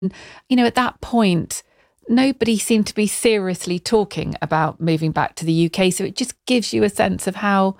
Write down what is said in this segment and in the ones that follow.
At that point, nobody seemed to be seriously talking about moving back to the UK. So it just gives you a sense of how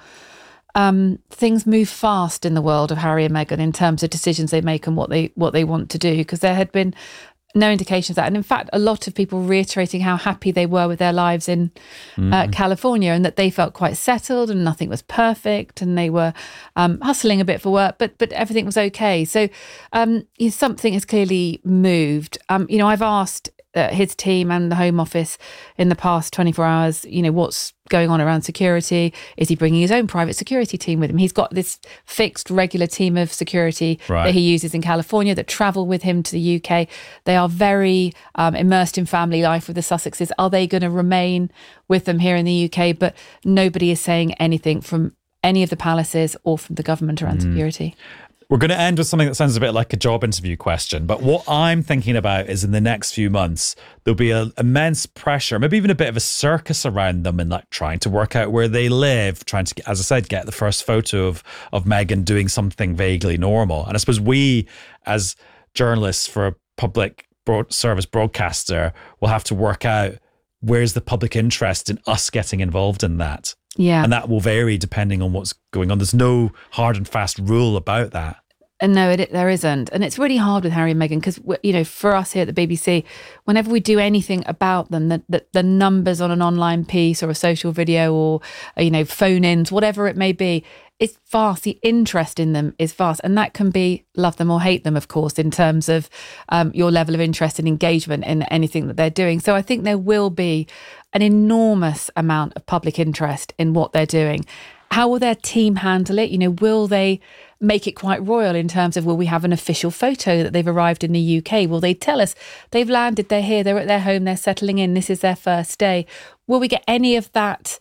things move fast in the world of Harry and Meghan in terms of decisions they make and what they want to do, because there had been no indications of that. And in fact, a lot of people reiterating how happy they were with their lives in California, and that they felt quite settled and nothing was perfect, and they were hustling a bit for work, but everything was okay. So something has clearly moved. I've asked his team and the Home Office in the past 24 hours, what's going on around security. Is he bringing his own private security team with him? He's got this fixed regular team of security that he uses in California that travel with him to the UK. They are very immersed in family life with the Sussexes. Are they going to remain with them here in the UK? But nobody is saying anything from any of the palaces or from the government around security. We're going to end with something that sounds a bit like a job interview question. But what I'm thinking about is in the next few months, there'll be an immense pressure, maybe even a bit of a circus around them, and like trying to work out where they live, trying to, as I said, get the first photo of Meghan doing something vaguely normal. And I suppose we, as journalists for a public service broadcaster, will have to work out where's the public interest in us getting involved in that. Yeah. And that will vary depending on what's going on. There's no hard and fast rule about that. And no, there isn't. And it's really hard with Harry and Meghan because, for us here at the BBC, whenever we do anything about them, the numbers on an online piece or a social video or, phone-ins, whatever it may be, it's vast. The interest in them is vast. And that can be love them or hate them, of course, in terms of your level of interest and engagement in anything that they're doing. So I think there will be an enormous amount of public interest in what they're doing. How will their team handle it? Will they make it quite royal in terms of, will we have an official photo that they've arrived in the UK? Will they tell us they've landed, they're here, they're at their home, they're settling in, this is their first day? Will we get any of that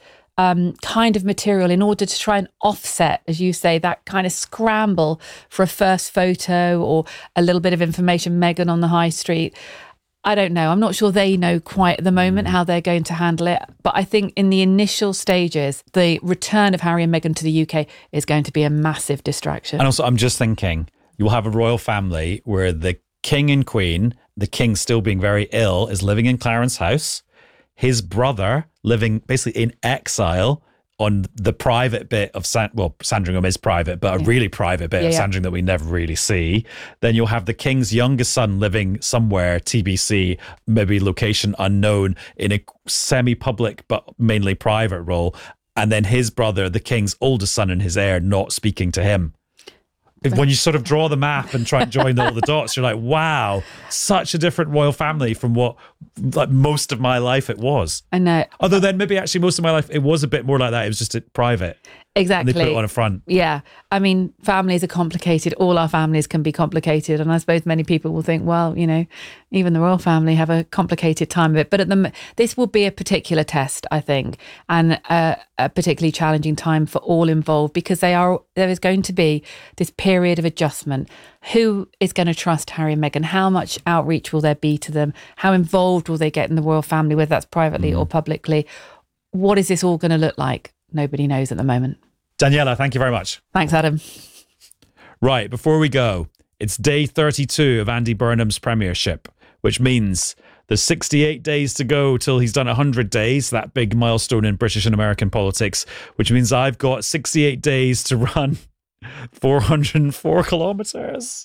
kind of material in order to try and offset, as you say, that kind of scramble for a first photo or a little bit of information, Meghan on the high street? I don't know. I'm not sure they know quite at the moment how they're going to handle it. But I think in the initial stages, the return of Harry and Meghan to the UK is going to be a massive distraction. And also, I'm just thinking, you'll have a royal family where the king and queen, the king still being very ill, is living in Clarence House. His brother living basically in exile on the private bit of Sandringham is private, but a really private bit of Sandringham that we never really see. Then you'll have the king's youngest son living somewhere, TBC, maybe location unknown, in a semi-public but mainly private role. And then his brother, the king's oldest son and his heir, not speaking to him. When you sort of draw the map and try and join all the dots, you're like, wow, such a different royal family from what most of my life it was. I know. Although then maybe actually most of my life it was a bit more like that. It was just private. Exactly. And they put it on a front. Yeah. I mean, families are complicated. All our families can be complicated. And I suppose many people will think, well, even the royal family have a complicated time of it. But this will be a particular test, I think, and a particularly challenging time for all involved, because there is going to be this period of adjustment. Who is going to trust Harry and Meghan? How much outreach will there be to them? How involved will they get in the royal family, whether that's privately or publicly? What is this all going to look like? Nobody knows at the moment. Daniela, thank you very much. Thanks, Adam. Right, before we go, it's day 32 of Andy Burnham's premiership, which means there's 68 days to go till he's done 100 days, that big milestone in British and American politics, which means I've got 68 days to run 404 kilometres.